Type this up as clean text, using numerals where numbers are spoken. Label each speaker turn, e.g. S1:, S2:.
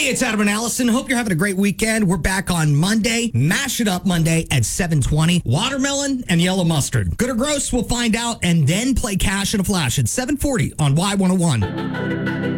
S1: it's Adam and Allison. Hope you're having a great weekend. We're back on Monday. Mash It Up Monday at 7:20. Watermelon and yellow mustard. Good or gross, we'll find out, and then play Cash in a Flash at 7:40 on Y101.